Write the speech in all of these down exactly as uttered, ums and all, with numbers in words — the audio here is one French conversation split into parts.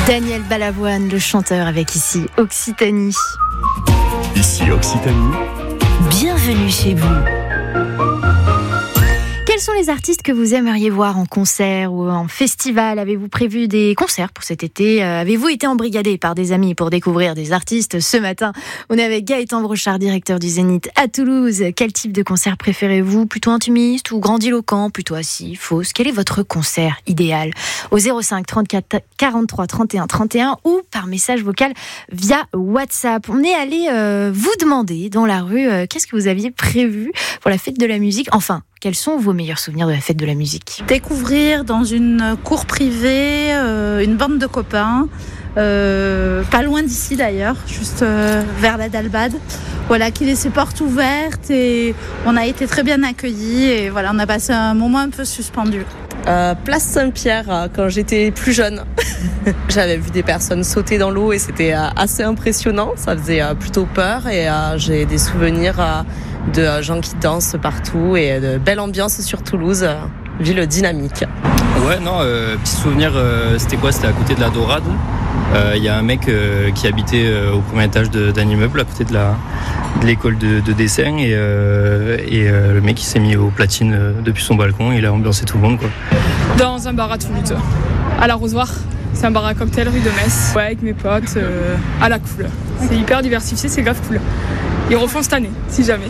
Daniel Balavoine, le chanteur, avec ici Occitanie. Ici Occitanie. Bienvenue chez vous. Quels sont les artistes que vous aimeriez voir en concert ou en festival ? Avez-vous prévu des concerts pour cet été ? Avez-vous été embrigadé par des amis pour découvrir des artistes ? Ce matin, on est avec Gaëtan Brochard, directeur du Zénith à Toulouse. Quel type de concert préférez-vous ? Plutôt intimiste ou grandiloquent ? Plutôt assis, fausse ? Quel est votre concert idéal ? Au zéro cinq trente-quatre quarante-trois trente et un trente et un ou par message vocal via WhatsApp. On est allé euh, vous demander dans la rue euh, qu'est-ce que vous aviez prévu pour la fête de la musique. Enfin, quels sont vos meilleurs souvenirs de la fête de la musique ? Découvrir dans une cour privée euh, une bande de copains, euh, pas loin d'ici d'ailleurs, juste euh, vers la Dalbade, voilà, qui laissait porte ouverte et on a été très bien accueillis et voilà, on a passé un moment un peu suspendu. Euh, place Saint-Pierre, quand j'étais plus jeune. J'avais vu des personnes sauter dans l'eau et c'était euh, assez impressionnant, ça faisait euh, plutôt peur et euh, j'ai des souvenirs euh, de euh, gens qui dansent partout et de belle ambiance sur Toulouse, euh, ville dynamique. Ouais, non, euh, petit souvenir, euh, c'était quoi ? C'était à côté de la Dorade. Il euh, y a un mec euh, qui habitait euh, au premier étage de, d'un immeuble à côté de, la, de l'école de, de dessin et, euh, et euh, le mec il s'est mis aux platines euh, depuis son balcon et il a ambiancé tout le monde, quoi. Dans un bar à Toulouse, à l'Arrosoir. C'est un bar à cocktail rue de Metz. Ouais, avec mes potes, euh, à la cool. C'est hyper diversifié, c'est grave cool. Ils refont cette année, si jamais.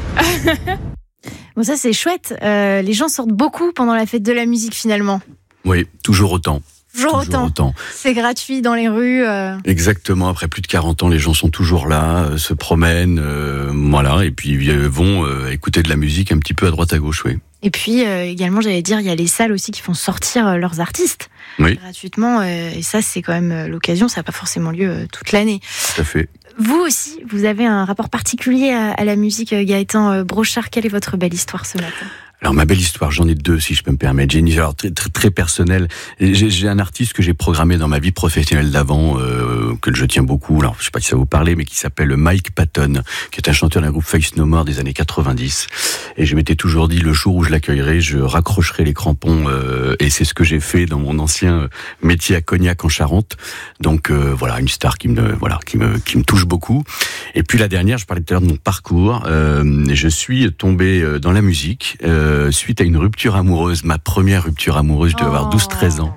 Bon, ça c'est chouette. Euh, les gens sortent beaucoup pendant la fête de la musique finalement. Oui, toujours autant. Toujours, toujours autant. autant. C'est gratuit dans les rues. Euh... Exactement. Après plus de quarante ans, les gens sont toujours là, euh, se promènent, euh, voilà, et puis euh, vont euh, écouter de la musique un petit peu à droite à gauche, oui. Et puis euh, également, j'allais dire, il y a les salles aussi qui font sortir euh, leurs artistes oui. gratuitement. Euh, et ça, c'est quand même euh, l'occasion. Ça n'a pas forcément lieu euh, toute l'année. Tout à fait. Vous aussi, vous avez un rapport particulier à, à la musique, Gaëtan euh, Brochard. Quelle est votre belle histoire ce matin ? Alors ma belle histoire, j'en ai deux si je peux me permettre. J'ai une histoire très très, très personnelle. J'ai, j'ai un artiste que j'ai programmé dans ma vie professionnelle d'avant, euh, que je tiens beaucoup. Alors je sais pas si ça vous parlait, mais qui s'appelle Mike Patton, qui est un chanteur d'un groupe Face No More des années quatre-vingt-dix. Et je m'étais toujours dit le jour où je l'accueillerai, je raccrocherai les crampons. Euh, et c'est ce que j'ai fait dans mon ancien métier à Cognac en Charente. Donc euh, voilà, une star qui me voilà qui me qui me touche beaucoup. Et puis la dernière, je parlais tout à l'heure de mon parcours. Euh, je suis tombé dans la musique. Euh, suite à une rupture amoureuse, ma première rupture amoureuse, je devais avoir douze treize ans.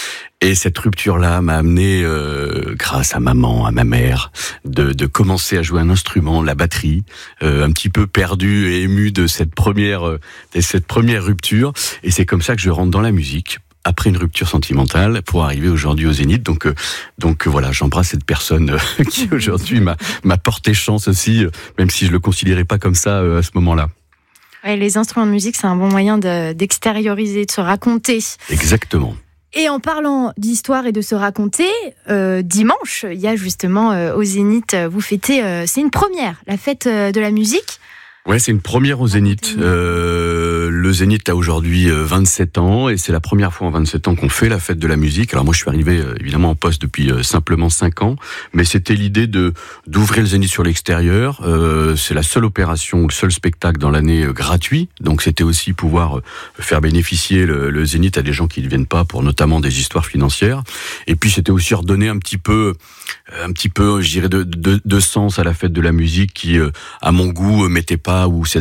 Et cette rupture-là m'a amené, euh, grâce à maman, à ma mère, de, de commencer à jouer un instrument, la batterie, euh, un petit peu perdu et ému de cette première, euh, de cette première rupture. Et c'est comme ça que je rentre dans la musique. Après une rupture sentimentale, pour arriver aujourd'hui au Zénith. Donc, euh, donc euh, voilà, j'embrasse cette personne euh, qui aujourd'hui m'a, m'a porté chance aussi, euh, même si je le considérais pas comme ça euh, à ce moment-là. Ouais, les instruments de musique, c'est un bon moyen de, d'extérioriser, de se raconter. Exactement. Et en parlant d'histoire et de se raconter, euh, dimanche, il y a justement euh, au Zénith, vous fêtez, euh, c'est une première, la fête euh, de la musique. Ouais, c'est une première au Zénith. Euh, le Zénith a aujourd'hui vingt-sept ans et c'est la première fois en vingt-sept ans qu'on fait la fête de la musique. Alors moi, je suis arrivé évidemment en poste depuis simplement cinq ans, mais c'était l'idée de d'ouvrir le Zénith sur l'extérieur. Euh, c'est la seule opération, le seul spectacle dans l'année gratuit. Donc c'était aussi pouvoir faire bénéficier le, le Zénith à des gens qui ne viennent pas pour notamment des histoires financières. Et puis c'était aussi redonner un petit peu, un petit peu, je dirais, de, de, de sens à la fête de la musique qui, à mon goût, mettait pas ou